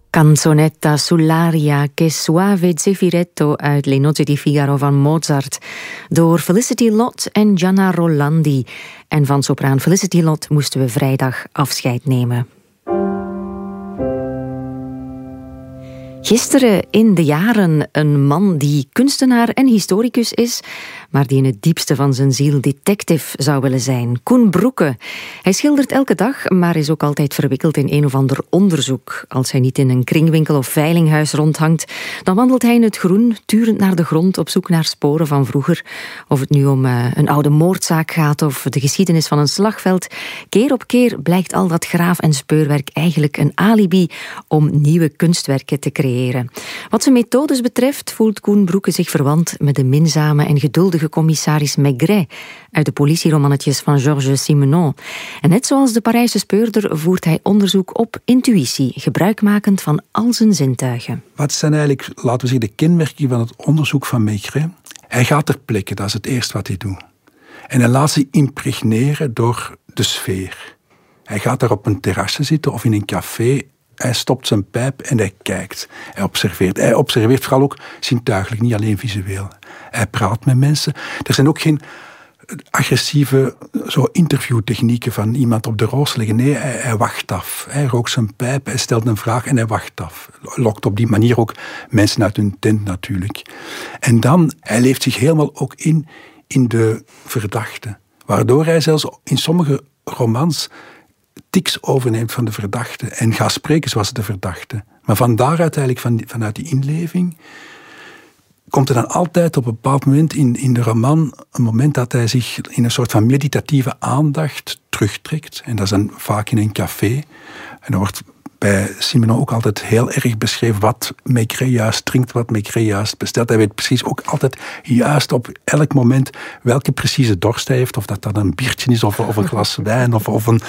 Canzonetta sull'aria che suave zeffiretto uit Le Nozze di Figaro van Mozart door Felicity Lott en Gianna Rolandi. En van sopraan Felicity Lott moesten we vrijdag afscheid nemen. Gisteren in de jaren een man die kunstenaar en historicus is, maar die in het diepste van zijn ziel detective zou willen zijn. Koen Broeke. Hij schildert elke dag, maar is ook altijd verwikkeld in een of ander onderzoek. Als hij niet in een kringwinkel of veilinghuis rondhangt, dan wandelt hij in het groen, turend naar de grond op zoek naar sporen van vroeger. Of het nu om een oude moordzaak gaat of de geschiedenis van een slagveld. Keer op keer blijkt al dat graaf- en speurwerk eigenlijk een alibi om nieuwe kunstwerken te creëren. Wat zijn methodes betreft voelt Koen Broeke zich verwant met de minzame en geduldige commissaris Maigret uit de politieromannetjes van Georges Simenon. En net zoals de Parijse speurder voert hij onderzoek op intuïtie, gebruikmakend van al zijn zintuigen. Wat zijn eigenlijk, laten we zeggen, de kenmerken van het onderzoek van Maigret? Hij gaat ter plekke, dat is het eerste wat hij doet. En hij laat zich impregneren door de sfeer. Hij gaat daar op een terrasje zitten of in een café. Hij stopt zijn pijp en hij kijkt. Hij observeert. Hij observeert vooral ook zintuigelijk, niet alleen visueel. Hij praat met mensen. Er zijn ook geen agressieve interviewtechnieken van iemand op de roos leggen. Nee, hij wacht af. Hij rookt zijn pijp, hij stelt een vraag en hij wacht af. Lokt op die manier ook mensen uit hun tent natuurlijk. En dan, hij leeft zich helemaal ook in de verdachte. Waardoor hij zelfs in sommige romans tics overneemt van de verdachte en gaat spreken zoals de verdachte. Maar van daaruit eigenlijk, vanuit die inleving, komt er dan altijd op een bepaald moment in de roman een moment dat hij zich in een soort van meditatieve aandacht terugtrekt. En dat is dan vaak in een café. En dan wordt bij Simenon ook altijd heel erg beschreven wat Maigret juist drinkt, wat Maigret juist bestelt. Hij weet precies ook altijd juist op elk moment welke precieze dorst hij heeft. Of dat een biertje is of een glas wijn of een...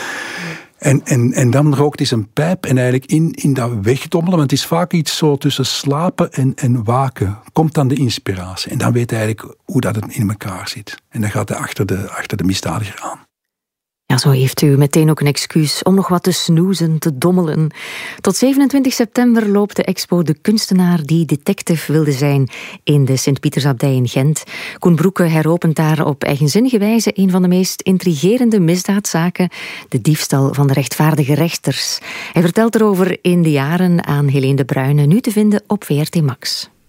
En dan rookt hij zijn pijp en eigenlijk in dat wegdommelen, want het is vaak iets zo tussen slapen en waken, komt dan de inspiratie. En dan weet hij eigenlijk hoe dat in elkaar zit. En dan gaat hij achter de misdadiger aan. Ja, zo heeft u meteen ook een excuus om nog wat te snoezen, te dommelen. Tot 27 september loopt de expo De Kunstenaar die detective wilde zijn in de Sint-Pietersabdij in Gent. Koen Broeke heropent daar op eigenzinnige wijze een van de meest intrigerende misdaadzaken, de diefstal van de rechtvaardige rechters. Hij vertelt erover in de jaren aan Helene de Bruyne, nu te vinden op VRT Max.